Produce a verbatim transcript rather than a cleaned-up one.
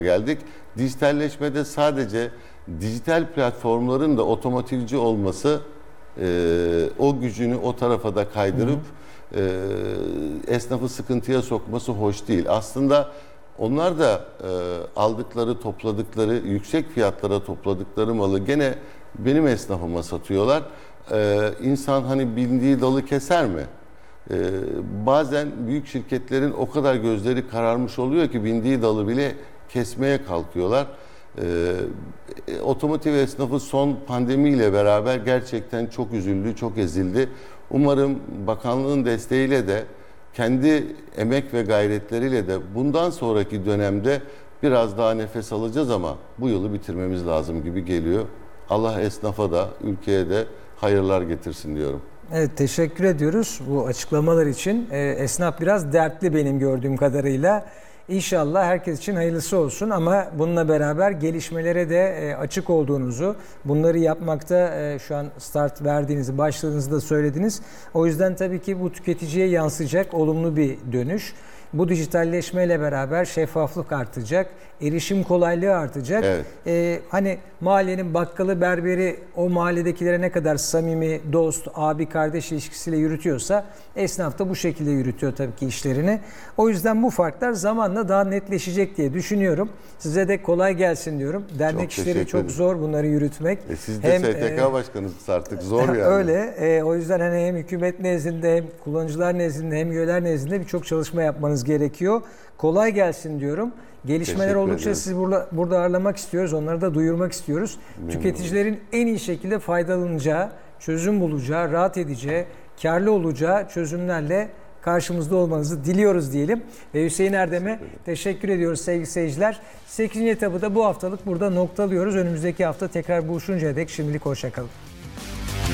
geldik. Dijitalleşmede sadece dijital platformların da otomotivci olması e, o gücünü o tarafa da kaydırıp e, esnafı sıkıntıya sokması hoş değil. Aslında onlar da e, aldıkları, topladıkları, yüksek fiyatlara topladıkları malı gene benim esnafıma satıyorlar. E, insan hani bildiği dalı keser mi? Ee, bazen büyük şirketlerin o kadar gözleri kararmış oluyor ki bindiği dalı bile kesmeye kalkıyorlar. Ee, otomotiv esnafı son pandemiyle beraber gerçekten çok üzüldü, çok ezildi. Umarım bakanlığın desteğiyle de kendi emek ve gayretleriyle de bundan sonraki dönemde biraz daha nefes alacağız ama bu yılı bitirmemiz lazım gibi geliyor. Allah esnafa da ülkeye de hayırlar getirsin diyorum. Evet, teşekkür ediyoruz bu açıklamalar için. Ee, esnaf biraz dertli benim gördüğüm kadarıyla. İnşallah herkes için hayırlısı olsun ama bununla beraber gelişmelere de e, açık olduğunuzu, bunları yapmakta e, şu an start verdiğinizi, başladığınızı da söylediniz. O yüzden tabii ki bu tüketiciye yansıyacak olumlu bir dönüş. Bu dijitalleşmeyle beraber şeffaflık artacak, erişim kolaylığı artacak. Evet. Ee, hani mahallenin bakkalı, berberi o mahalledekilere ne kadar samimi, dost, abi, kardeş ilişkisiyle yürütüyorsa esnaf da bu şekilde yürütüyor tabii ki işlerini. O yüzden bu farklar zamanla daha netleşecek diye düşünüyorum. Size de kolay gelsin diyorum. Dernek Çok işleri çok ederim. zor bunları yürütmek. E siz de Hem, S T K e, başkanısınız artık zor yani. Öyle. E, o yüzden hani hem hükümet nezdinde hem kullanıcılar nezdinde hem üyeler nezdinde birçok çalışma yapmanız gerekiyor. Kolay gelsin diyorum. Gelişmeler Teşekkür oldukça ederim. sizi burada, burada ağırlamak istiyoruz. Onları da duyurmak istiyoruz. Memnun Tüketicilerin en iyi şekilde faydalanacağı, çözüm bulacağı, rahat edeceği, karlı olacağı çözümlerle karşımızda olmanızı diliyoruz diyelim. Ve Hüseyin Erdem'e teşekkür ediyoruz sevgili seyirciler. sekizinci etabı da bu haftalık burada noktalıyoruz. Önümüzdeki hafta tekrar buluşuncaya dek şimdilik hoşça kalın.